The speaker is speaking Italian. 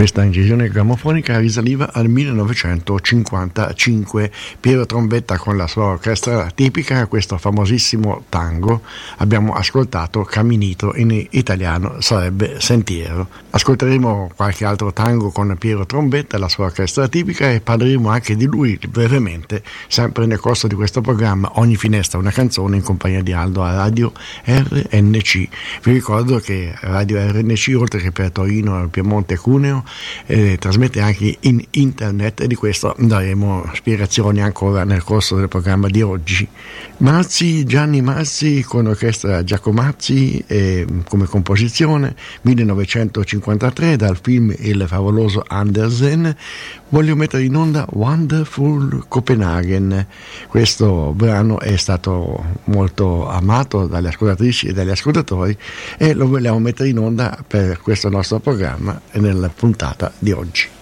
Questa incisione grammofonica risaliva al 1955. Piero Trombetta con la sua orchestra tipica, questo famosissimo tango. Abbiamo ascoltato Caminito, in italiano sarebbe Sentiero. Ascolteremo qualche altro tango con Piero Trombetta, la sua orchestra tipica, e parleremo anche di lui brevemente, sempre nel corso di questo programma Ogni finestra una canzone, in compagnia di Aldo a Radio RNC. Vi ricordo che Radio RNC, oltre che per Torino, Piemonte e Cuneo, trasmette anche in internet, e di questo daremo spiegazioni ancora nel corso del programma di oggi. Gianni Mazzi con l'orchestra Giacomazzi come composizione, 1953, dal film Il favoloso Andersen. Voglio mettere in onda Wonderful Copenhagen. Questo brano è stato molto amato dalle ascoltatrici e dagli ascoltatori, e lo vogliamo mettere in onda per questo nostro programma e nella puntata di oggi.